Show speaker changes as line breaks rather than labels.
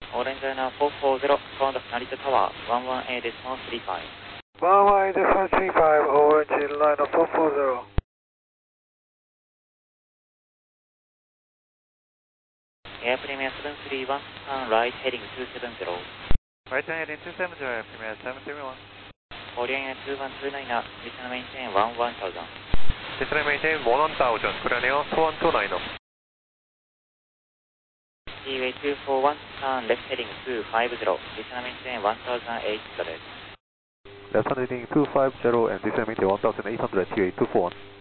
Orange Liner 440, ground Narita Tower, 11A decimal 35.
11A decimal 35, Orange Liner 440.
Air Premier 731, turn right heading 270.
Right turn heading 270, Air Premier 731.
Korean 2129, descend maintain 11,000.
Descend maintain 11,000, Korean Air 2129.
Seaway 241, turn left heading 250, descend maintain 1,800.
Left heading 250 and descend maintain 1,800, Seaway 241.